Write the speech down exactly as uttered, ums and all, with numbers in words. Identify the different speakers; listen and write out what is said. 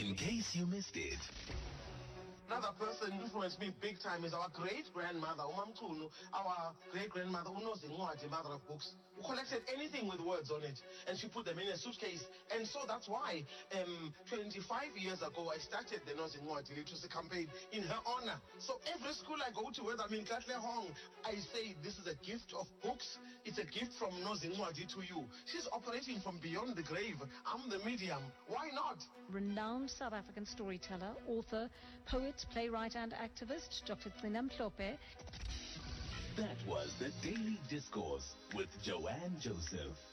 Speaker 1: in case you missed it.
Speaker 2: Another person who influenced me big time is our great-grandmother, Umamchunu, our great-grandmother, Unozincwadi, mother of books, who collected anything with words on it, and she put them in a suitcase. And so that's why um, twenty-five years ago, I started the Nozincwadi Literacy Campaign in her honor. So every school I go to, whether I'm in Katlehong, I say this is a gift of books. It's a gift from Nozincwadi to you. She's operating from beyond the grave. I'm the medium. Why not?
Speaker 3: Renowned South African storyteller, author, poet, playwright and activist, Doctor Gcina Mhlophe.
Speaker 1: That was the Daily Discourse with Joanne Joseph.